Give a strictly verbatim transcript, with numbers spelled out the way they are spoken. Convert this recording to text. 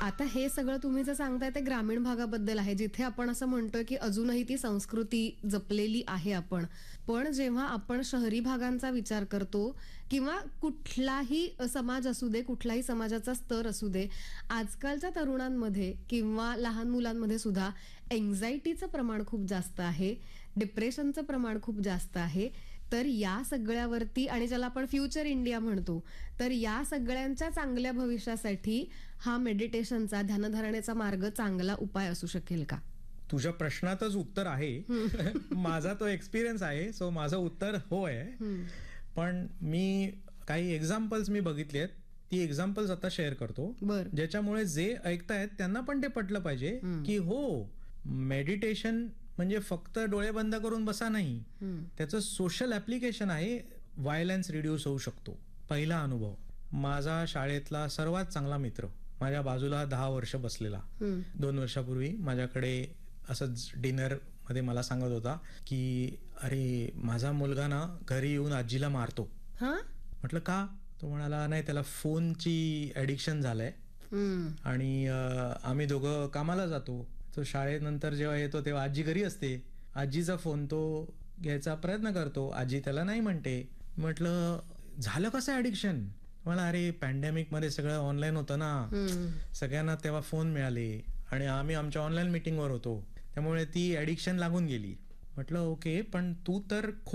आता हे सगळं तुम्ही जे सांगताय ते ग्रामीण भागाबद्दल आहे, जिथे आपण असं म्हणतोय की अजूनही ती संस्कृती जपलेली आहे आपण. पण जेव्हा आपण शहरी भागांचा विचार करतो किंवा कुठलाही समाज असू दे, कुठलाही समाजाचा स्तर असू दे, आजकालच्या तरुणांमध्ये किंवा लहान मुलांमध्ये सुद्धा एन्झायटीचं प्रमाण खूप जास्त आहे, डिप्रेशनचं प्रमाण खूप जास्त आहे. तर या सगळ्यावरती, आणि ज्याला आपण फ्युचर इंडिया म्हणतो, तर या सगळ्यांच्या चांगल्या भविष्यासाठी हा मेडिटेशनचा, ध्यानधारणेचा मार्ग चांगला उपाय असू शकेल का? तुझ्या प्रश्नातच उत्तर आहे. माझा तो एक्सपिरियन्स आहे, सो माझं उत्तर हो आहे. पण मी काही एक्झाम्पल्स मी बघितली आहेत, ती एक्झाम्पल्स आता शेअर करतो, ज्याच्यामुळे जे ऐकतायत त्यांना पण ते पटलं पाहिजे की हो, मेडिटेशन म्हणजे फक्त डोळे बंद करून बसा नाही, त्याचं सोशल ऍप्लिकेशन आहे. व्हायलन्स रिड्यूस होऊ शकतो. पहिला अनुभव, माझा शाळेतला सर्वात चांगला मित्र माझ्या बाजूला दहा वर्ष बसलेला, दोन वर्षापूर्वी माझ्याकडे असंच डिनर मध्ये मला सांगत होता की अरे माझा मुलगा ना घरी येऊन आजीला मारतो. म्हटलं का? तो म्हणाला नाही, त्याला फोनची ऍडिक्शन झालंय आणि आम्ही दोघं कामाला जातो, तो शाळेनंतर जेव्हा येतो तेव्हा आजी घरी असते, आजीचा फोन तो घ्यायचा प्रयत्न करतो, आजी त्याला नाही म्हणते. म्हटलं झालं कसं ऍडिक्शन? मला अरे पॅन्डेमिक मध्ये सगळं ऑनलाईन होतं ना, सगळ्यांना तेव्हा फोन मिळाले आणि आम्ही आमच्या ऑनलाईन मीटिंगवर होतो, त्यामुळे ती ऍडिक्शन लागून गेली. म्हटलं ओके, पण तू तर